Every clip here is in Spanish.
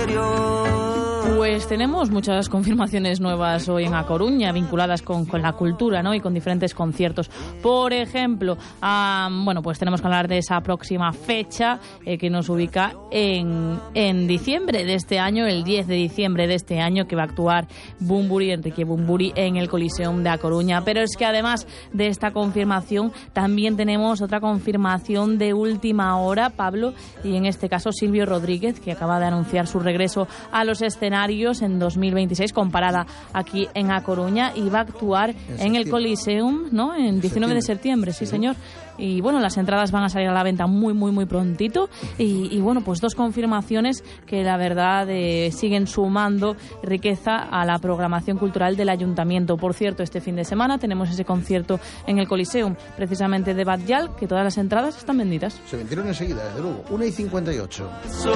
interior. Pues tenemos muchas confirmaciones nuevas hoy en A Coruña, vinculadas con la cultura, ¿no? Y con diferentes conciertos. Por ejemplo, pues tenemos que hablar de esa próxima fecha que nos ubica en diciembre de este año, el 10 de diciembre de este año, que va a actuar Enrique Bunbury, en el Coliseum de A Coruña. Pero es que además de esta confirmación, también tenemos otra confirmación de última hora, Pablo, y en este caso Silvio Rodríguez, que acaba de anunciar su regreso a los escenarios en 2026, con parada aquí en A Coruña, y va a actuar en el Coliseum, ¿no? En 19 de septiembre, sí, señor. Y bueno, las entradas van a salir a la venta muy prontito. Y bueno, pues dos confirmaciones que la verdad siguen sumando riqueza a la programación cultural del Ayuntamiento. Por cierto, este fin de semana tenemos ese concierto en el Coliseum, precisamente de Batllal, que todas las entradas están vendidas. Se vendieron enseguida, desde luego. 1:58.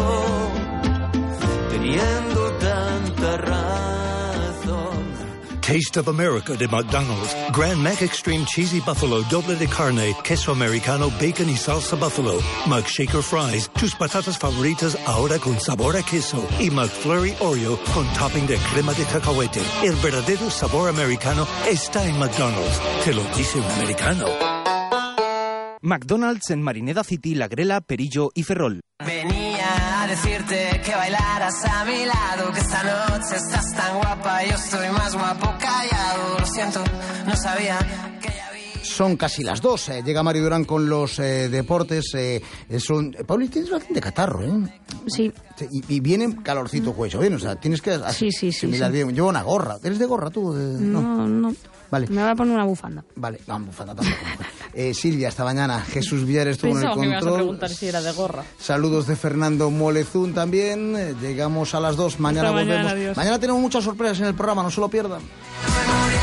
Teniendo tanta razón. Taste of America de McDonald's. Grand Mac Extreme Cheesy Buffalo, doble de carne, queso americano, bacon y salsa buffalo. McShaker Fries, tus patatas favoritas ahora con sabor a queso. Y McFlurry Oreo con topping de crema de cacahuete. El verdadero sabor americano está en McDonald's. Te lo dice un americano. McDonald's en Marineda City, La Grela, Perillo y Ferrol. Venía a decirte que bailaras a mi lado, que esta noche estás tan guapa, yo estoy más guapo callado. Lo siento, no sabía que ya vi... Son casi las 2. Llega Mario Durán con los deportes. Pauli, tienes bastante catarro, ¿eh? Sí. Y viene calorcito cuello, ¿bien? O sea, tienes que... Sí. Bien. Lleva una gorra. ¿Eres de gorra tú? No. Vale. Me voy a poner una bufanda. Vale, no, bufanda tampoco. Silvia, hasta mañana. Jesús Villar estuvo en el control. Pensaba que me ibas a preguntar si era de gorra. Saludos de Fernando Molezún también. Llegamos a las 2. Mañana volvemos. Adiós. Mañana tenemos muchas sorpresas en el programa, no se lo pierdan.